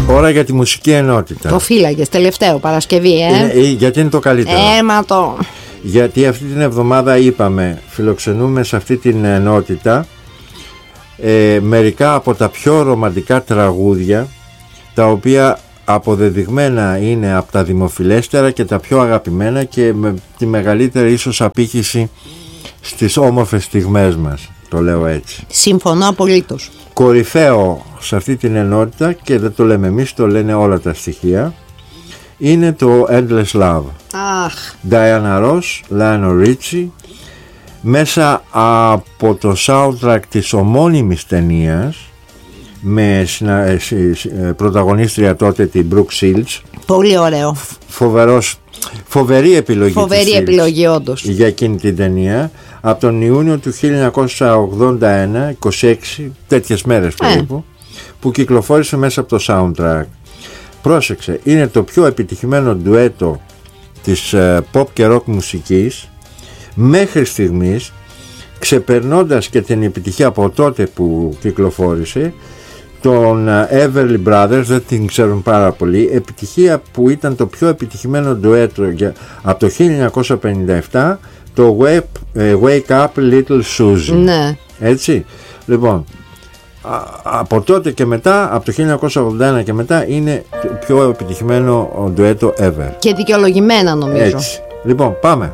Ώρα για τη μουσική ενότητα. Το φύλαγες τελευταίο Παρασκευή, γιατί είναι το καλύτερο. Γιατί αυτή την εβδομάδα είπαμε, φιλοξενούμε σε αυτή την ενότητα μερικά από τα πιο ρομαντικά τραγούδια, τα οποία αποδεδειγμένα είναι από τα δημοφιλέστερα και τα πιο αγαπημένα και με τη μεγαλύτερη ίσως απήχηση στις όμορφες στιγμές μας, το λέω έτσι. Συμφωνώ απολύτως. Κορυφαίο σε αυτή την ενότητα, και δεν το λέμε εμείς, το λένε όλα τα στοιχεία, είναι το Endless Love. Diana Ross, Lionel Richie, μέσα από το soundtrack της ομώνυμης ταινίας, με πρωταγωνίστρια τότε την Brooke Shields. Πολύ ωραίο. Φοβερή επιλογή. Φοβερή επιλογή όντως. Για εκείνη την ταινία. Από τον Ιούνιο του 1981, 26 τέτοιες μέρες περίπου, που κυκλοφόρησε μέσα από το soundtrack. Πρόσεξε, είναι το πιο επιτυχημένο ντουέτο της pop και rock μουσικής μέχρι στιγμής, ξεπερνώντας και την επιτυχία από τότε που κυκλοφόρησε των Everly Brothers, δεν την ξέρουν πάρα πολύ, επιτυχία που ήταν το πιο επιτυχημένο ντουέτο από το 1957, το Wake Up Little Susie. Ναι. Έτσι, λοιπόν, από τότε και μετά, από το 1981 και μετά, είναι το πιο επιτυχημένο ντουέτο ever. Και δικαιολογημένα νομίζω. Έτσι. Λοιπόν, πάμε.